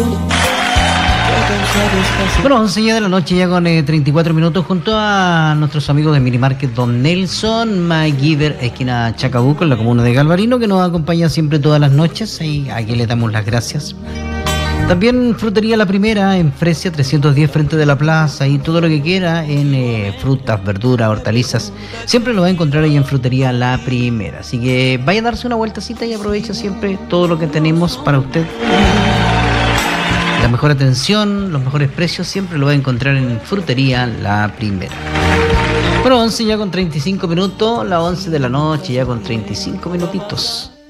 Bueno, 11 ya de la noche, ya con 34 minutos, junto a nuestros amigos de Minimarket Don Nelson, MacGyver, esquina Chacabuco, en la comuna de Galvarino, que nos acompaña siempre todas las noches, y aquí le damos las gracias. También Frutería La Primera, en Fresia 310, frente de la plaza, y todo lo que quiera en frutas, verduras, hortalizas, siempre lo va a encontrar ahí en Frutería La Primera. Así que vaya a darse una vueltacita y aprovecha siempre todo lo que tenemos para usted. La mejor atención, los mejores precios, siempre lo va a encontrar en Frutería La Primera. Bueno, 11 ya con 35 minutos, las 11 de la noche ya con 35 minutitos.